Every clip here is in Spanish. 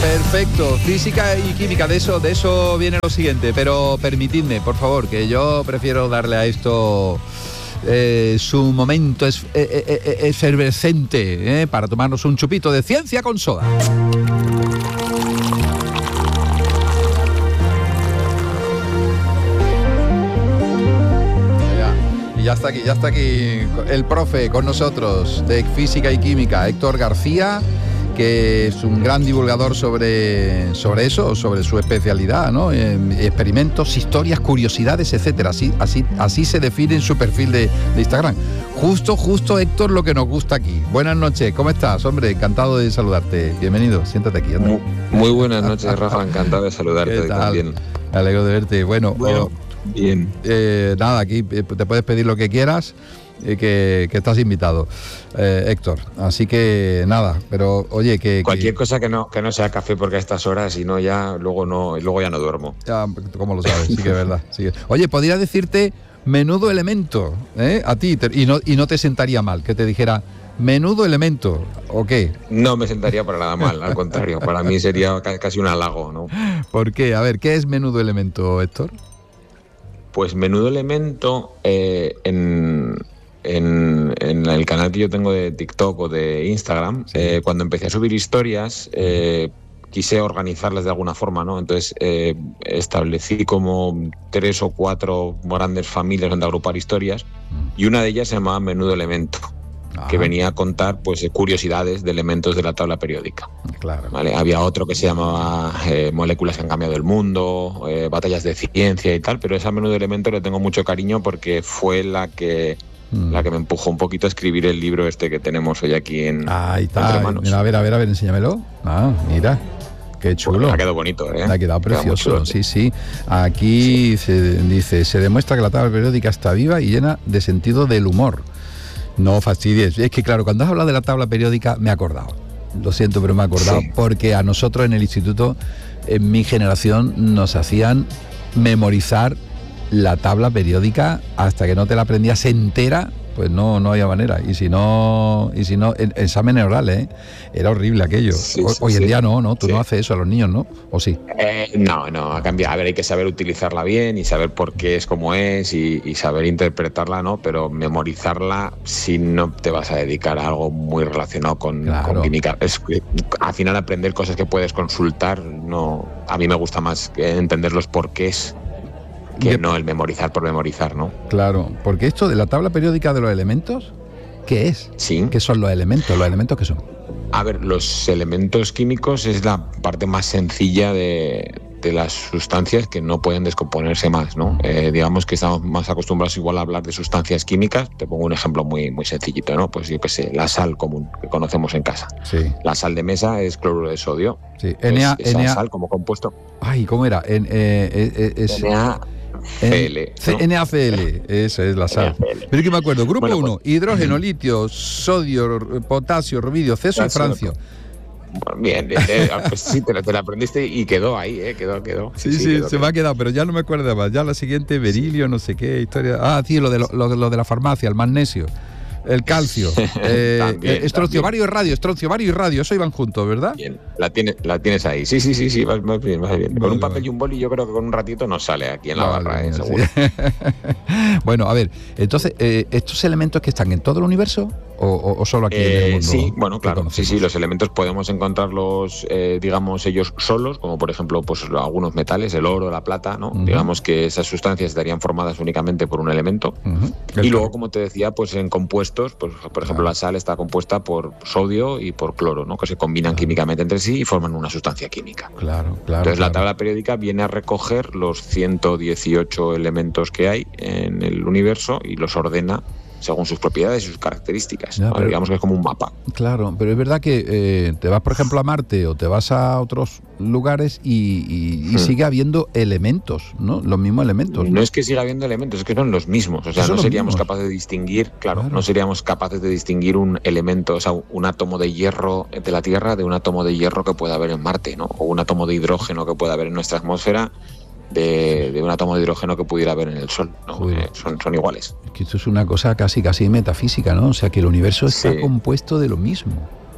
Perfecto, física y química, de eso viene lo siguiente, pero permitidme, por favor, que yo prefiero darle a esto su momento efervescente, para tomarnos un chupito de ciencia con soda. Y ya está aquí el profe con nosotros de física y química, Héctor García, que es un gran divulgador sobre eso, sobre su especialidad, ¿no? Experimentos, historias, curiosidades, etcétera. Así se define en su perfil de Instagram. Justo, Héctor, lo que nos gusta aquí. Buenas noches, ¿cómo estás? Hombre, encantado de saludarte. Bienvenido, siéntate aquí. Muy buenas noches, Rafa, encantado de saludarte también. Me alegro de verte. Bueno, bien. Nada, aquí te puedes pedir lo que quieras. Que estás invitado, Héctor. Así que nada, pero oye, cualquier cosa que no sea café, porque a estas horas, si no ya luego ya no duermo. Ya, ¿cómo lo sabes? Sí que es verdad. Sí que... Oye, podría decirte menudo elemento, a ti, y no te sentaría mal que te dijera menudo elemento, ¿o qué? No me sentaría para nada mal, al contrario, para mí sería casi un halago, ¿no? ¿Por qué? A ver, ¿qué es menudo elemento, Héctor? Pues menudo elemento en el canal que yo tengo de TikTok o de Instagram, sí. Cuando empecé a subir historias, quise organizarlas de alguna forma, ¿no? Entonces establecí como 3 o 4 grandes familias donde agrupar historias, y una de ellas se llamaba Menudo Elemento, que venía a contar pues curiosidades de elementos de la tabla periódica. Claro. ¿Vale? Había otro que se llamaba Moléculas que han cambiado el mundo, Batallas de ciencia y tal, pero esa Menudo Elemento le tengo mucho cariño porque fue la que me empujó un poquito a escribir el libro este que tenemos hoy aquí entre manos. Mira, a ver, enséñamelo. Mira, qué chulo. Ha quedado bonito, ¿eh? Ha quedado precioso, sí. Aquí se demuestra que la tabla periódica está viva y llena de sentido del humor. No fastidies. Es que claro, cuando has hablado de la tabla periódica me he acordado. Lo siento, pero me he acordado, porque a nosotros en el instituto, en mi generación, nos hacían memorizar la tabla periódica hasta que no te la aprendías entera, pues no había manera. Y si no exámenes orales, era horrible aquello. Hoy en día no, tú no haces eso a los niños, ¿no? ¿O sí? No, ha cambiado. A ver, hay que saber utilizarla bien y saber por qué es como es y saber interpretarla, ¿no? Pero memorizarla, si no te vas a dedicar a algo muy relacionado con química. Al final aprender cosas que puedes consultar, no. A mí me gusta más entender los porqués que no el memorizar por memorizar, ¿no? Claro, porque esto de la tabla periódica de los elementos, ¿qué es? Sí. ¿Qué son los elementos? ¿Los elementos qué son? A ver, los elementos químicos es la parte más sencilla de las sustancias que no pueden descomponerse más, ¿no? Digamos que estamos más acostumbrados igual a hablar de sustancias químicas. Te pongo un ejemplo muy, muy sencillito, ¿no? Pues yo qué sé, la sal común que conocemos en casa. Sí. La sal de mesa es cloruro de sodio. Sí. Esa sal como compuesto. Ay, ¿cómo era? NaCl, esa es la sal. Pero que me acuerdo, grupo 1, hidrógeno, litio, sodio, potasio, rubidio, ceso y francio. Bien, pues sí, te la aprendiste y quedó ahí, quedó. Sí, se me ha quedado, pero ya no me acuerdo más. Ya la siguiente, berilio, no sé qué, historia. Sí, lo de la farmacia, el magnesio, el calcio, estronciovario y radio, eso iban juntos, ¿verdad? Bien, la tienes ahí. Sí, vas bien. Con un papel y un boli, yo creo que con un ratito nos sale aquí en la barra, seguro. Sí. Bueno, a ver, entonces, ¿estos elementos que están en todo el universo o solo aquí en el mundo? Sí, bueno, claro, sí, los elementos podemos encontrarlos, digamos, ellos solos, como por ejemplo, pues algunos metales, el oro, la plata, ¿no? Digamos que esas sustancias estarían formadas únicamente por un elemento. Y luego, como te decía, pues en compuestos, pues por ejemplo, la sal está compuesta por sodio y por cloro, ¿no? Que se combinan químicamente entre sí y forman una sustancia química. Claro. Entonces la tabla periódica viene a recoger los 118 elementos que hay en el universo y los ordena según sus propiedades y sus características. Pero digamos que es como un mapa. Claro, pero es verdad que te vas, por ejemplo, a Marte o te vas a otros lugares y sigue habiendo elementos, ¿no? Los mismos elementos. No es que siga habiendo elementos, es que son los mismos. O sea, no seríamos capaces de distinguir, no seríamos capaces de distinguir un elemento, o sea, un átomo de hierro de la Tierra de un átomo de hierro que pueda haber en Marte, ¿no? O un átomo de hidrógeno que pueda haber en nuestra atmósfera de un átomo de hidrógeno que pudiera haber en el Sol, ¿no? Son iguales. Es que esto es una cosa casi metafísica, ¿no? O sea, que el universo está compuesto de lo mismo.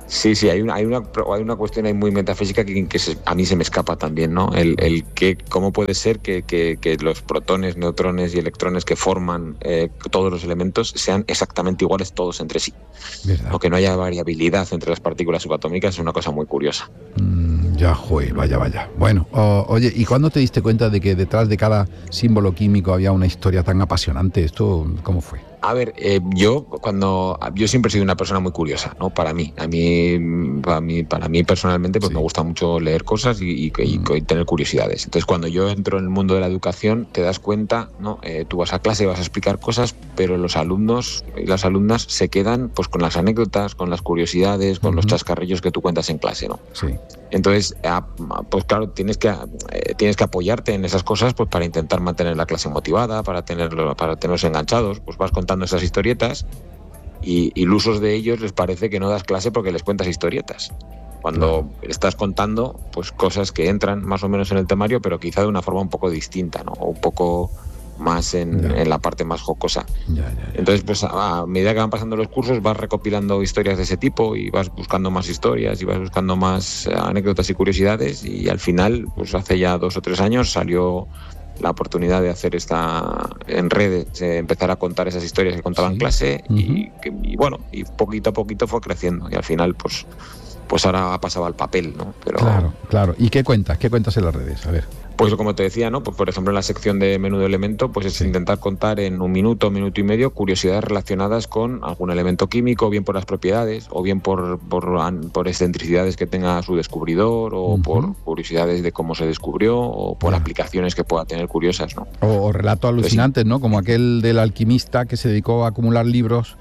Sí, hay una cuestión ahí muy metafísica que a mí se me escapa también, ¿no? Cómo puede ser que los protones, neutrones y electrones que forman todos los elementos sean exactamente iguales todos entre sí. O que no haya variabilidad entre las partículas subatómicas es una cosa muy curiosa. Ya, joder, vaya. Bueno, oye, ¿y cuándo te diste cuenta de que detrás de cada símbolo químico había una historia tan apasionante? ¿Esto cómo fue? A ver, yo siempre he sido una persona muy curiosa, ¿no? Para mí personalmente, pues me gusta mucho leer cosas y tener curiosidades. Entonces, cuando yo entro en el mundo de la educación, te das cuenta, ¿no? Tú vas a clase y vas a explicar cosas, pero los alumnos y las alumnas se quedan, pues, con las anécdotas, con las curiosidades, con los chascarrillos que tú cuentas en clase, ¿no? Sí. Entonces, pues claro, tienes que apoyarte en esas cosas, pues, para intentar mantener la clase motivada, para tenerlos enganchados. Pues vas contando esas historietas y ilusos de ellos les parece que no das clase porque les cuentas historietas. Cuando estás contando, pues, cosas que entran más o menos en el temario, pero quizá de una forma un poco distinta, ¿no? O un poco más en la parte más jocosa. Ya. Entonces, pues, a medida que van pasando los cursos, vas recopilando historias de ese tipo y vas buscando más historias y vas buscando más anécdotas y curiosidades, y al final, pues hace ya 2 o 3 años salió la oportunidad de hacer en redes, empezar a contar esas historias que contaba en clase, y poquito a poquito fue creciendo, y al final pues ahora ha pasado al papel, ¿no? Pero Claro. ¿Y qué cuentas en las redes? A ver. Pues como te decía, ¿no? Pues por ejemplo en la sección de menú de elemento, pues es intentar contar en 1 minuto, 1 minuto y medio, curiosidades relacionadas con algún elemento químico, bien por las propiedades, o bien por excentricidades que tenga su descubridor, o por curiosidades de cómo se descubrió, o por aplicaciones que pueda tener curiosas, ¿no? O relatos alucinantes, ¿no? Como aquel del alquimista que se dedicó a acumular litros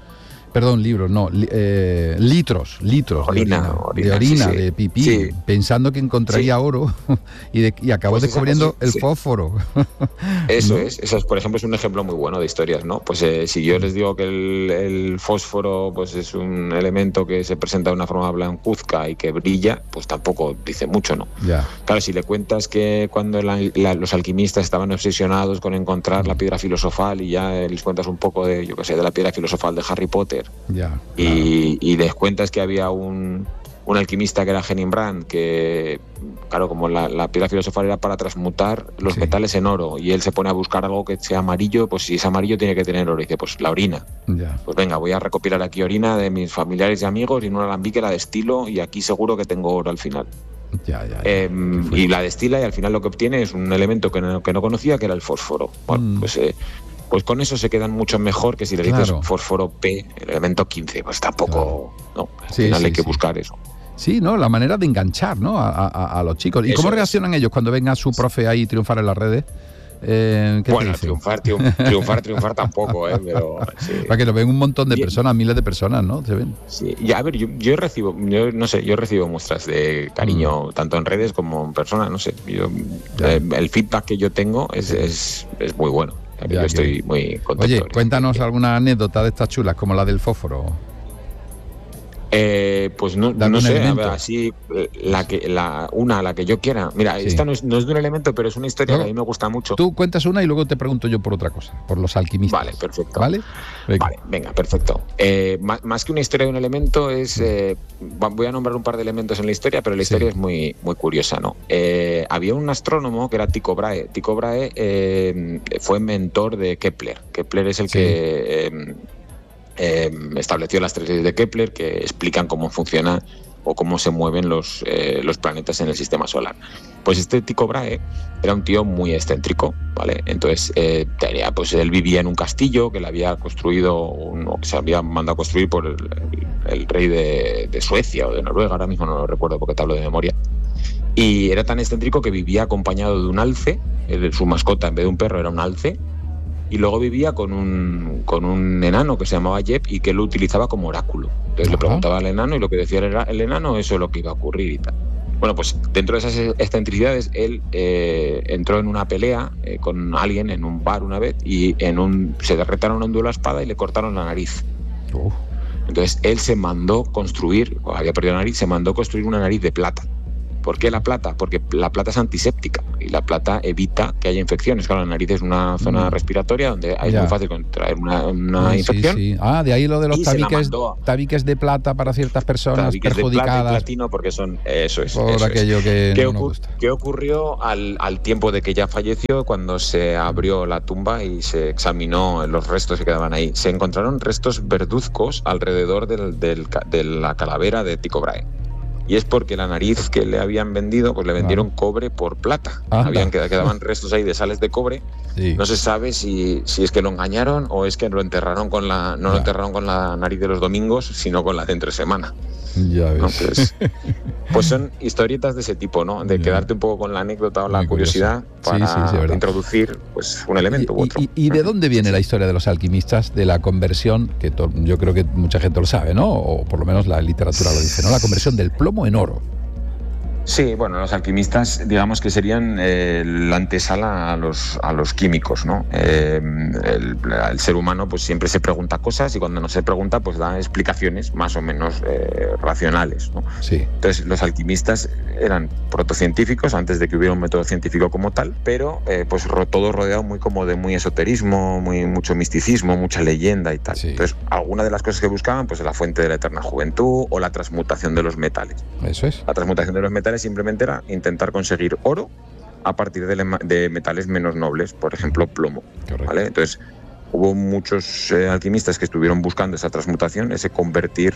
de orina, de pipí, pensando que encontraría oro y acabó descubriendo el fósforo. Eso es, por ejemplo, es un ejemplo muy bueno de historias, ¿no? Pues si yo les digo que el fósforo, pues, es un elemento que se presenta de una forma blancuzca y que brilla, pues tampoco dice mucho, ¿no? Ya. Claro, si le cuentas que cuando los alquimistas estaban obsesionados con encontrar la piedra filosofal, y ya les cuentas un poco de la piedra filosofal de Harry Potter, ya, y les cuentas que había un alquimista que era Brand, que, claro, como la piedra filosofal era para transmutar los metales en oro, y él se pone a buscar algo que sea amarillo, pues si es amarillo tiene que tener oro, y dice, pues la orina. Ya. Pues venga, voy a recopilar aquí orina de mis familiares y amigos, y en un alambique la destilo, y aquí seguro que tengo oro al final. Y la destila, y al final lo que obtiene es un elemento que no conocía, que era el fósforo. Bueno, pues con eso se quedan mucho mejor que si le dices fósforo P, el elemento 15, pues tampoco, no, al final hay que buscar eso. Sí, ¿no? La manera de enganchar, ¿no? a los chicos. ¿Y cómo reaccionan ellos cuando ven a su profe ahí triunfar en las redes? Bueno, triunfar tampoco, pero sí. Para que lo ven un montón de personas, miles de personas, ¿no? Se ven. Sí, y a ver, yo recibo muestras de cariño tanto en redes como en persona, no sé. El feedback que yo tengo es muy bueno. Yo estoy muy contento. Oye, cuéntanos alguna anécdota de estas chulas, como la del fósforo. Pues no sé, a ver, así la que yo quiera. Mira, esta no es de un elemento, pero es una historia que a mí me gusta mucho. Tú cuentas una y luego te pregunto yo por otra cosa, por los alquimistas. Vale, perfecto. ¿Vale? Venga, perfecto. Más que una historia de un elemento, voy a nombrar un par de elementos en la historia, pero la historia es muy, muy curiosa, ¿no? Había un astrónomo que era Tycho Brahe. Tycho Brahe fue mentor de Kepler. Kepler es el que estableció las 3 leyes de Kepler, que explican cómo funciona o cómo se mueven los planetas en el sistema solar. Pues este Tycho Brahe era un tío muy excéntrico, ¿vale? Entonces, pues él vivía en un castillo que le había construido, que se había mandado a construir por el rey de Suecia o de Noruega, ahora mismo no lo recuerdo porque te hablo de memoria. Y era tan excéntrico que vivía acompañado de un alce, su mascota en vez de un perro era un alce, y luego vivía con un enano que se llamaba Jeb y que lo utilizaba como oráculo. Entonces le preguntaba al enano y lo que decía el enano, eso es lo que iba a ocurrir y tal. Bueno, pues dentro de esas excentricidades, él entró en una pelea con alguien en un bar una vez y se retaron un duelo a espada y le cortaron la nariz. Entonces él se mandó construir, había perdido la nariz, se mandó construir una nariz de plata. ¿Por qué la plata? Porque la plata es antiséptica y la plata evita que haya infecciones. Claro, la nariz es una zona respiratoria donde es muy fácil contraer una infección. Sí. De ahí lo de los tabiques de plata para ciertas personas tabiques perjudicadas. De plata y platino porque son... Eso es. Por aquello que no nos gusta. ¿Qué ocurrió al tiempo de que ya falleció, cuando se abrió la tumba y se examinó los restos que quedaban ahí? Se encontraron restos verduzcos alrededor de la calavera de Tycho Brahe. Y es porque la nariz que le habían vendido, pues le vendieron cobre por plata. Quedaban restos ahí de sales de cobre. Sí. No se sabe si es que lo engañaron o es que lo enterraron lo enterraron con la nariz de los domingos, sino con la de entre semana. Ya ves. ¿No? Pues son historietas de ese tipo, ¿no? De quedarte un poco con la anécdota o la curiosidad para introducir pues un elemento u otro. ¿Y de dónde viene la historia de los alquimistas, de la conversión, que yo creo que mucha gente lo sabe, ¿no? O por lo menos la literatura lo dice, ¿no? La conversión del plomo en oro. Sí, bueno, los alquimistas, digamos que serían la antesala a los químicos, ¿no? El ser humano pues siempre se pregunta cosas y cuando no se pregunta pues da explicaciones más o menos racionales, ¿no? Sí. Entonces los alquimistas eran protocientíficos antes de que hubiera un método científico como tal, pero pues todo rodeado de muy esoterismo, mucho misticismo, mucha leyenda y tal. Sí. Entonces alguna de las cosas que buscaban pues la fuente de la eterna juventud o la transmutación de los metales. Eso es. La transmutación de los metales simplemente era intentar conseguir oro a partir de metales menos nobles, por ejemplo plomo. ¿Vale? Entonces hubo muchos alquimistas que estuvieron buscando esa transmutación, ese convertir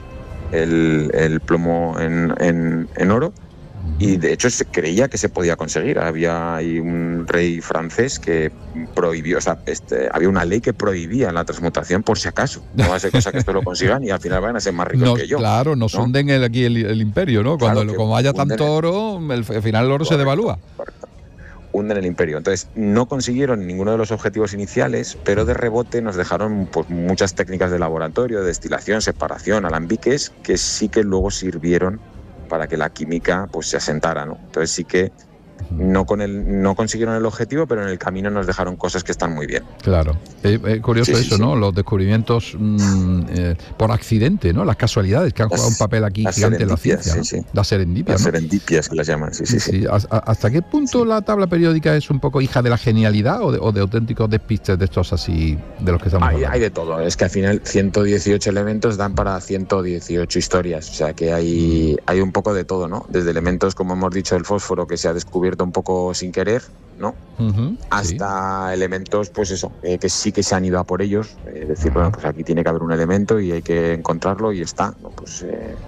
el plomo en oro, y de hecho se creía que se podía conseguir. Había ahí un rey francés que prohibió, había una ley que prohibía la transmutación por si acaso. No va a ser cosa que esto lo consigan y al final van a ser más ricos que yo. Claro, nos hunden aquí el imperio, ¿no? Como haya tanto oro, al final el oro se devalúa. Correcto. Hunden el imperio. Entonces, no consiguieron ninguno de los objetivos iniciales, pero de rebote nos dejaron pues, muchas técnicas de laboratorio, de destilación, separación, alambiques, que sí que luego sirvieron para que la química pues se asentara, ¿no? Entonces sí que no consiguieron el objetivo, pero en el camino nos dejaron cosas que están muy bien. Claro. Curioso eso, ¿no? Los descubrimientos por accidente, ¿no? Las casualidades que han jugado un papel aquí gigante en la ciencia, ¿no? Las serendipias, ¿no? Las serendipias que las llaman, sí. ¿Hasta qué punto la tabla periódica es un poco hija de la genialidad o de auténticos despistes de estos así, de los que estamos hablando? Hay de todo. Es que al final 118 elementos dan para 118 historias. O sea que hay un poco de todo, ¿no? Desde elementos, como hemos dicho, el fósforo, que se ha descubierto un poco sin querer, ¿no? Hasta elementos, pues eso, que sí que se han ido a por ellos, decir, bueno, pues aquí tiene que haber un elemento y hay que encontrarlo y está, ¿no? Pues,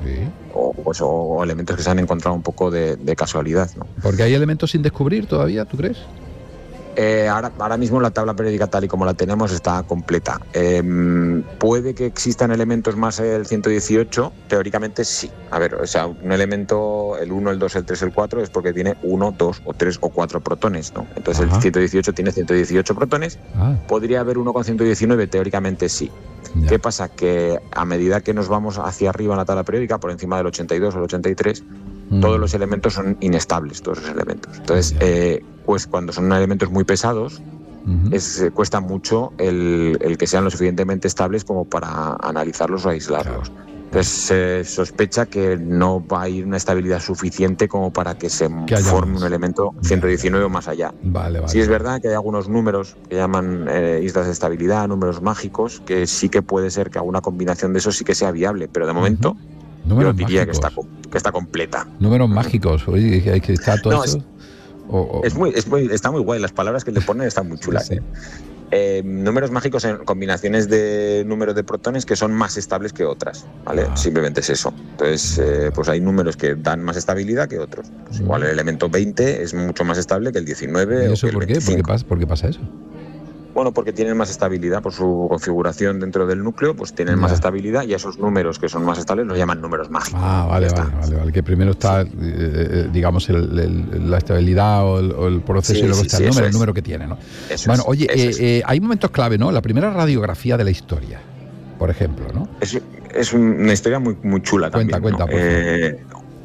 o elementos que se han encontrado un poco de casualidad, ¿no? Porque hay elementos sin descubrir todavía, ¿tú crees? Ahora mismo la tabla periódica tal y como la tenemos está completa. ¿Puede que existan elementos más del 118? Teóricamente sí. A ver, o sea, un elemento, el 1, el 2, el 3, el 4, es porque tiene 1, 2 o 3 o 4 protones, ¿no? Entonces el 118 tiene 118 protones. ¿Podría haber uno con 119? Teóricamente sí. Ya. ¿Qué pasa? Que a medida que nos vamos hacia arriba en la tabla periódica, por encima del 82 o el 83, todos los elementos son inestables, todos los elementos. Entonces, pues cuando son elementos muy pesados, cuesta mucho el que sean lo suficientemente estables como para analizarlos o aislarlos. Claro. Entonces se sospecha que no va a ir una estabilidad suficiente como para que se forme un elemento 119 o más allá. Vale. Sí es verdad que hay algunos números que llaman islas de estabilidad, números mágicos, que sí que puede ser que alguna combinación de esos sí que sea viable, pero de momento yo diría que está completa. Números mágicos, oye, hay que estar todo eso. Está muy guay, las palabras que le ponen están muy chulas. Sí. Números mágicos en combinaciones de números de protones que son más estables que otras, ¿vale? Simplemente es eso. Entonces, pues hay números que dan más estabilidad que otros. Pues igual el elemento 20 es mucho más estable que el 19. ¿Y eso por qué? ¿Por qué pasa eso? Bueno, porque tienen más estabilidad por su configuración dentro del núcleo, pues tienen más estabilidad y esos números que son más estables los llaman números mágicos. Vale. Que primero está, digamos, la estabilidad o el proceso y luego está el número que tiene, ¿no? Bueno, oye, hay momentos clave, ¿no? La primera radiografía de la historia, por ejemplo, ¿no? Es una historia muy, muy chula también. Cuenta, por favor.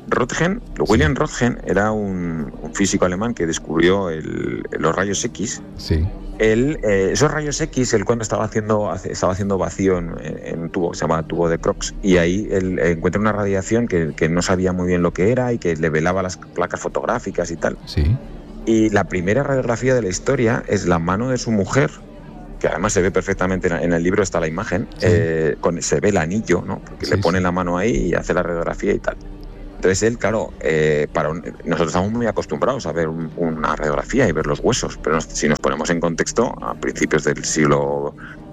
William Röntgen era un físico alemán que descubrió los rayos X. Sí. Esos rayos X, él cuando estaba haciendo vacío en un tubo que se llama tubo de Crookes, y ahí él encuentra una radiación que no sabía muy bien lo que era y que le velaba las placas fotográficas y tal. Sí. Y la primera radiografía de la historia es la mano de su mujer, que además se ve perfectamente en el libro, está la imagen, Sí. Se ve el anillo, ¿no? Porque le pone la mano ahí y hace la radiografía y tal. Entonces él, claro, nosotros estamos muy acostumbrados a ver una radiografía y ver los huesos, pero si nos ponemos en contexto, a principios del siglo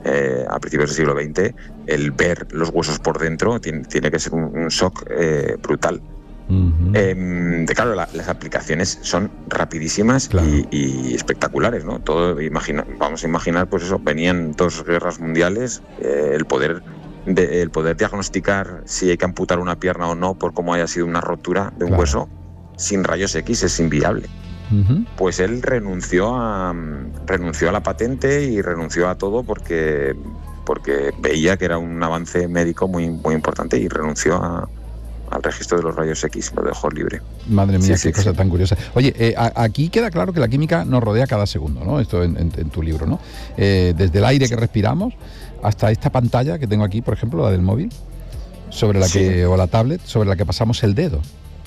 XX, el ver los huesos por dentro tiene que ser un shock brutal. Uh-huh. Claro, las aplicaciones son rapidísimas, claro, y espectaculares, ¿no? Vamos a imaginar, pues eso, venían 2 guerras mundiales, el poder diagnosticar si hay que amputar una pierna o no por cómo haya sido una rotura de un hueso sin rayos X es inviable. Uh-huh. Pues él renunció a la patente y renunció a todo porque veía que era un avance médico muy, muy importante, y renunció al registro de los rayos X, lo dejó libre. Madre mía, qué cosa tan curiosa. Oye, aquí queda claro que la química nos rodea cada segundo, ¿no? Esto en tu libro, ¿no? Desde el aire que respiramos hasta esta pantalla que tengo aquí, por ejemplo, la del móvil, o la tablet, sobre la que pasamos el dedo.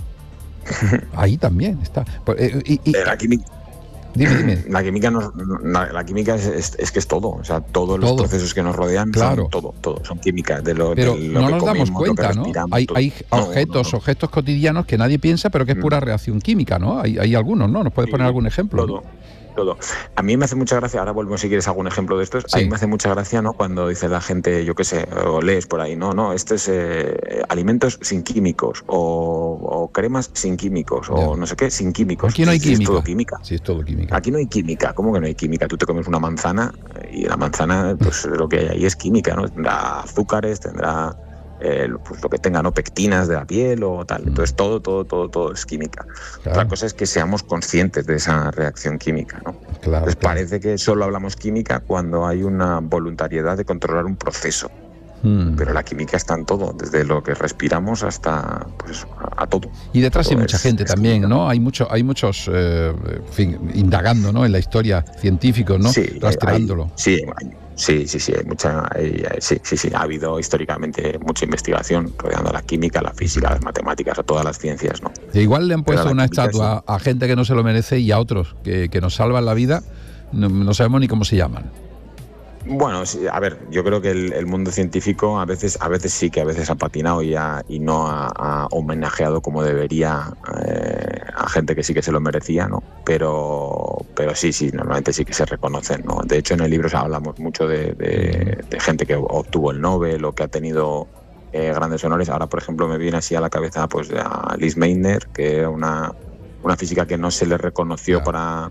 Ahí también está. La química. Dime. La química es que es todo, o sea, todos los procesos que nos rodean, claro, son todo, son química. Pero no nos damos cuenta, ¿no? Hay objetos cotidianos que nadie piensa, pero que es pura reacción química, ¿no? Hay algunos, ¿no? ¿Nos puedes poner algún ejemplo? Todo. A mí me hace mucha gracia, ahora vuelvo si quieres a algún ejemplo de estos, a mí me hace mucha gracia, ¿no? Cuando dice la gente, yo qué sé, o lees por ahí, no, esto es alimentos sin químicos, o cremas sin químicos, o no sé qué, sin químicos. Aquí no hay química. Es todo química. Sí, es todo química. Aquí no hay química. ¿Cómo que no hay química? Tú te comes una manzana y la manzana, pues lo que hay ahí es química, ¿no? Tendrá azúcares, tendrá pues lo que tenga, ¿no? Pectinas de la piel o tal. Entonces todo es química. Claro. Otra cosa es que seamos conscientes de esa reacción química, ¿no? Claro, Entonces parece que solo hablamos química cuando hay una voluntariedad de controlar un proceso. Pero la química está en todo, desde lo que respiramos hasta pues a todo. Y detrás hay mucha gente también, química, ¿no? Hay muchos indagando, ¿no? En la historia, científicos, ¿no? Rastreándolo. Sí, hay mucha. Ha habido históricamente mucha investigación rodeando la química, la física, las matemáticas, a todas las ciencias, ¿no? Y igual le han puesto una estatua a gente que no se lo merece y a otros que nos salvan la vida, no sabemos ni cómo se llaman. Bueno, a ver, yo creo que el mundo científico a veces sí que ha patinado y no ha homenajeado como debería a gente que sí que se lo merecía, ¿no? Pero sí, normalmente sí que se reconocen, ¿no? De hecho, en el libro hablamos mucho de gente que obtuvo el Nobel o que ha tenido grandes honores. Ahora, por ejemplo, me viene así a la cabeza pues a Liz Meitner, que era una física que no se le reconoció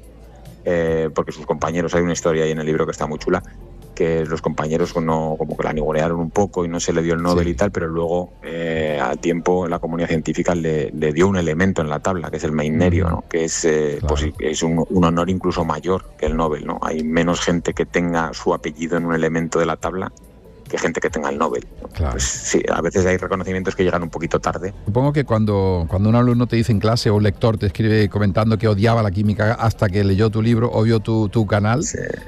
porque sus compañeros, hay una historia ahí en el libro que está muy chula, que los compañeros como que la ningunearon un poco y no se le dio el Nobel y tal, pero luego al tiempo la comunidad científica le dio un elemento en la tabla, que es el Meitnerio, ¿no? Que es, pues, es un honor incluso mayor que el Nobel, ¿no? Hay menos gente que tenga su apellido en un elemento de la tabla que gente que tenga el Nobel, ¿no? Claro. Pues sí, a veces hay reconocimientos que llegan un poquito tarde. Supongo que cuando un alumno te dice en clase o un lector te escribe comentando que odiaba la química hasta que leyó tu libro o vio tu canal,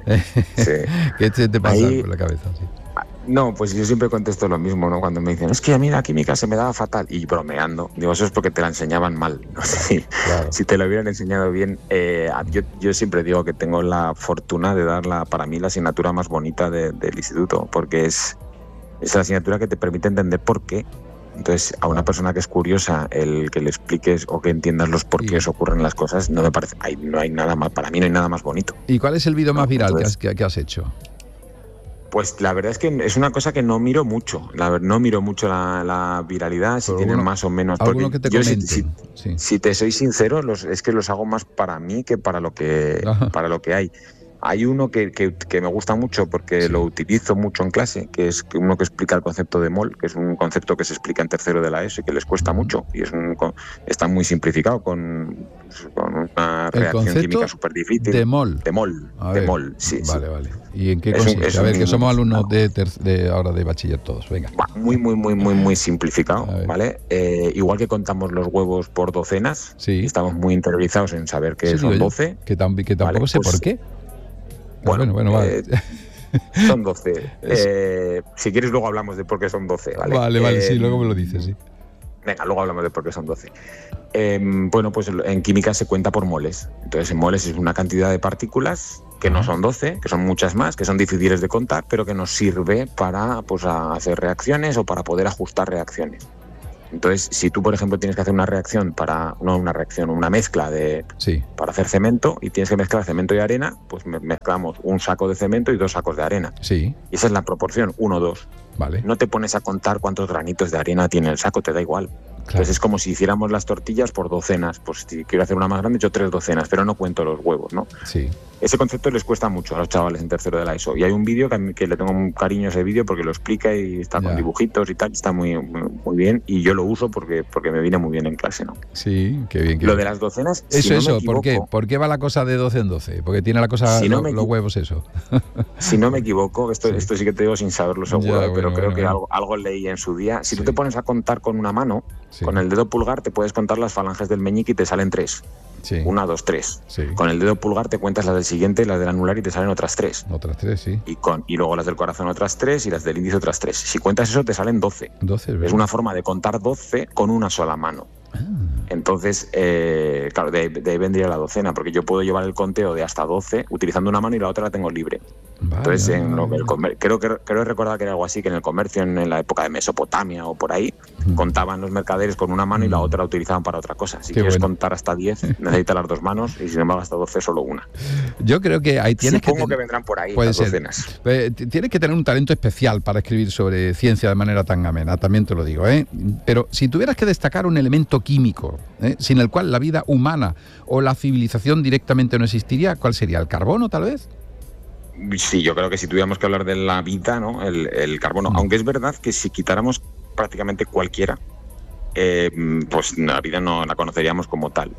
¿qué te pasa por la cabeza? Sí. No, pues yo siempre contesto lo mismo, ¿no? Cuando me dicen, es que a mí la química se me daba fatal, y bromeando, digo, eso es porque te la enseñaban mal, ¿no? Si te la hubieran enseñado bien, yo siempre digo que tengo la fortuna de dar para mí la asignatura más bonita del instituto, porque es la asignatura que te permite entender por qué. Entonces, a una persona que es curiosa, el que le expliques o que entiendas los porqués ocurren las cosas, no me parece, no hay nada más, para mí no hay nada más bonito. ¿Y cuál es el vídeo más viral que has hecho? Pues la verdad es que es una cosa que no miro mucho. No miro mucho la viralidad, si tienen más o menos. Porque que te yo, si te soy sincero, es que los hago más para mí que para lo que hay. Hay uno que me gusta mucho porque lo utilizo mucho en clase, que es uno que explica el concepto de mol, que es un concepto que se explica en tercero de la ESO y que les cuesta mucho. Y está muy simplificado con una reacción química súper difícil. De mol. De mol, sí. Vale. ¿Y en qué consiste? A ver, que somos alumnos ahora de bachiller todos. Venga. Muy simplificado, ¿vale? Igual que contamos los huevos por docenas, estamos muy interiorizados en saber que son 12. Que tampoco ¿vale? Sé pues, por qué. Bueno, vale. Son 12. Si quieres luego hablamos de por qué son 12, ¿vale? Vale, sí, luego me lo dices, sí. Venga, luego hablamos de por qué son 12. Bueno, pues en química se cuenta por moles. Entonces, en moles es una cantidad de partículas que no son 12, que son muchas más, que son difíciles de contar, pero que nos sirve para pues, hacer reacciones o para poder ajustar reacciones. Entonces, si tú, por ejemplo, tienes que hacer una mezcla para hacer cemento y tienes que mezclar cemento y arena, pues mezclamos un saco de cemento y 2 sacos de arena. Sí. Y esa es la proporción, 1-2. Vale. No te pones a contar cuántos granitos de arena tiene el saco, te da igual. Claro. Entonces es como si hiciéramos las tortillas por docenas. Pues si quiero hacer una más grande, yo 3 docenas, pero no cuento los huevos, ¿no? Sí. Ese concepto les cuesta mucho a los chavales en tercero de la ESO. Y hay un vídeo que le tengo un cariño a ese vídeo porque lo explica y está con dibujitos y tal. Está muy bien. Y yo lo uso porque me viene muy bien en clase, ¿no? Sí, qué bien. Lo de las docenas, ¿por qué? ¿Por qué va la cosa de 12 en 12? Porque tiene la cosa, los huevos eso. Si no me equivoco, esto sí que te digo sin saberlo seguro, pero creo que algo leí en su día. Si tú te pones a contar con una mano, con el dedo pulgar te puedes contar las falanges del meñique y te salen 3. 1, 2, 3. Sí. Con el dedo pulgar te cuentas las del siguiente y las del anular y te salen otras 3. Otras 3, sí. Y luego las del corazón otras 3 y las del índice otras 3. Si cuentas eso te salen 12. 12, es una forma de contar 12 con una sola mano. Entonces, claro, de ahí vendría la docena, porque yo puedo llevar el conteo de hasta 12 utilizando una mano y la otra la tengo libre. Entonces, creo recordar que era algo así, que en el comercio, en la época de Mesopotamia o por ahí, contaban los mercaderes con una mano y la otra la utilizaban para otra cosa. Si quieres contar hasta 10, necesitas las 2 manos y sin embargo hasta 12 solo una. Yo creo que ahí tienes Supongo que vendrán por ahí las docenas. Tienes que tener un talento especial para escribir sobre ciencia de manera tan amena, también te lo digo, ¿eh? Pero si tuvieras que destacar un elemento químico, sin el cual la vida humana o la civilización directamente no existiría, ¿cuál sería? ¿El carbono, tal vez? Sí, yo creo que si tuviéramos que hablar de la vida, ¿no? El carbono, aunque es verdad que si quitáramos prácticamente cualquiera, pues la vida no la conoceríamos como tal.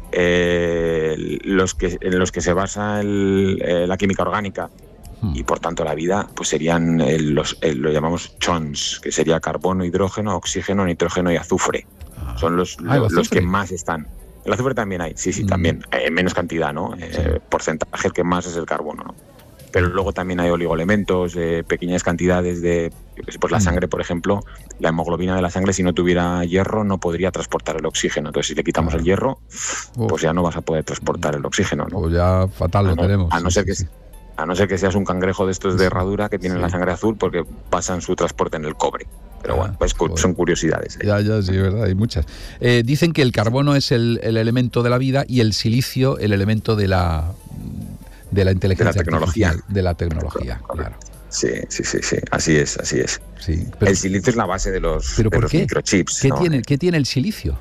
En los que se basa la química orgánica y por tanto la vida, pues serían lo llamamos chons, que sería carbono, hidrógeno, oxígeno, nitrógeno y azufre. Son los que más están. El azufre también hay, sí, también, en menos cantidad, ¿no? Porcentaje, el que más es el carbono, ¿no? Pero luego también hay oligoelementos, pequeñas cantidades de, pues la sangre, por ejemplo, la hemoglobina de la sangre, si no tuviera hierro, no podría transportar el oxígeno. Entonces, si le quitamos el hierro, pues ya no vas a poder transportar el oxígeno, ¿no? Pues ya fatal lo tenemos. A no ser que seas un cangrejo de estos de herradura que tienen la sangre azul porque pasan su transporte en el cobre. Pero bueno, pues son curiosidades. Ya, sí, verdad, hay muchas. Dicen que el carbono es el elemento de la vida y el silicio el elemento de la inteligencia artificial, de la tecnología, claro. Sí, así es. Sí, el silicio es la base de los microchips. ¿Qué tiene el silicio?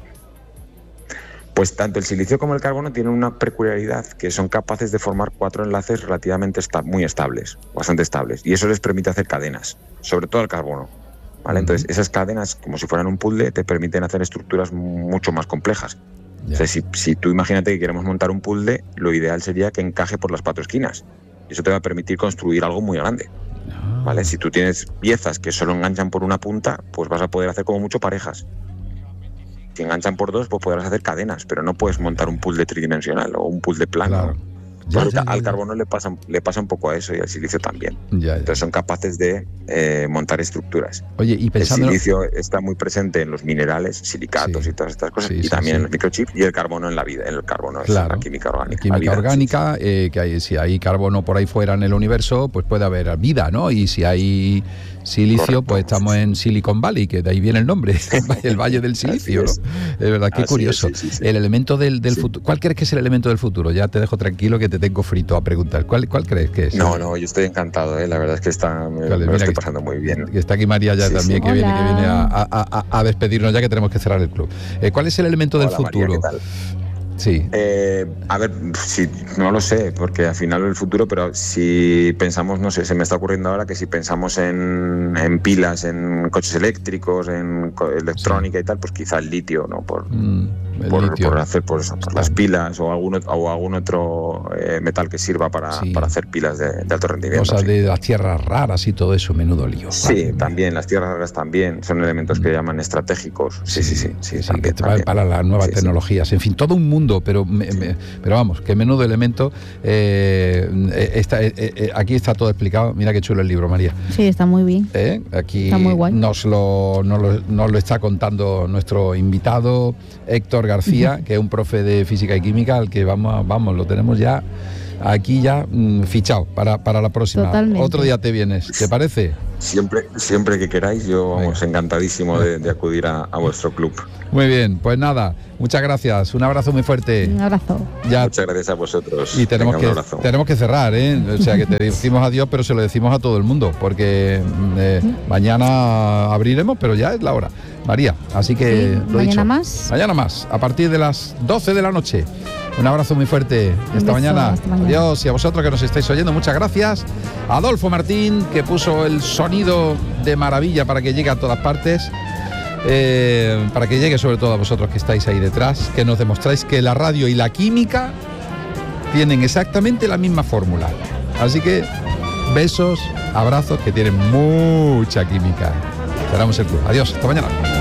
Pues tanto el silicio como el carbono tienen una peculiaridad, que son capaces de formar 4 enlaces relativamente muy estables, bastante estables, y eso les permite hacer cadenas, sobre todo el carbono, ¿vale? Entonces esas cadenas, como si fueran un puzzle, te permiten hacer estructuras mucho más complejas. O sea, si tú imagínate que queremos montar un puzzle, lo ideal sería que encaje por las 4 esquinas. Eso te va a permitir construir algo muy grande, ¿vale? Si tú tienes piezas que solo enganchan por una punta, pues vas a poder hacer como mucho parejas. Si enganchan por 2, pues podrás hacer cadenas, pero no puedes montar un puzzle tridimensional o un puzzle plano. Claro. Al carbono le pasa un poco a eso y al silicio también. Entonces son capaces de montar estructuras. Oye, y pensando... El silicio está muy presente en los minerales, silicatos y todas estas cosas, y también en los microchips, y el carbono en la vida. El carbono es la química orgánica. La química orgánica, que si hay carbono por ahí fuera en el universo, pues puede haber vida, ¿no? Y si hay silicio, correcto, pues estamos en Silicon Valley, que de ahí viene el nombre, el Valle del Silicio, ¿no? Es verdad, qué curioso. El elemento del futuro. ¿Cuál crees que es el elemento del futuro? Ya te dejo tranquilo que te tengo frito a preguntar. ¿Cuál crees que es? No, yo estoy encantado, la verdad es que me lo estoy pasando muy bien. Que está aquí María ya también, que viene a despedirnos ya que tenemos que cerrar el club. ¿Cuál es el elemento del futuro? María, ¿qué tal? Sí. A ver, si no lo sé, porque al final el futuro, pero si pensamos, no sé, se me está ocurriendo ahora que si pensamos en pilas, en coches eléctricos, en electrónica y tal, pues quizá el litio, ¿no? Por hacer por las pilas o algún otro metal que sirva para hacer pilas de alto rendimiento. Cosas de las tierras raras y todo eso, menudo lío. Sí, también, las tierras raras también son elementos que llaman estratégicos. Sí, también. Para las nuevas tecnologías. En fin, todo un mundo, pero vamos, que menudo elemento. Aquí está todo explicado. Mira qué chulo el libro, María. Sí, está muy bien. Aquí está muy guay. Nos lo está contando nuestro invitado Héctor García, que es un profe de física y química al que vamos, lo tenemos ya aquí fichado para la próxima. Totalmente. Otro día te vienes, ¿te parece? Siempre que queráis, yo vamos encantadísimo de acudir a vuestro club. Muy bien, pues nada, muchas gracias, un abrazo muy fuerte. Un abrazo. Muchas gracias a vosotros. Y tenemos que cerrar, o sea que te decimos adiós, pero se lo decimos a todo el mundo, porque mañana abriremos, pero ya es la hora, María, así que lo he dicho. Mañana más, a partir de las 12 de la noche. Un abrazo muy fuerte. Hasta mañana. Adiós. Y a vosotros que nos estáis oyendo, muchas gracias. Adolfo Martín, que puso el sonido de maravilla para que llegue a todas partes. Para que llegue sobre todo a vosotros que estáis ahí detrás, que nos demostráis que la radio y la química tienen exactamente la misma fórmula. Así que besos, abrazos, que tienen mucha química. Cerramos el club. Adiós. Hasta mañana.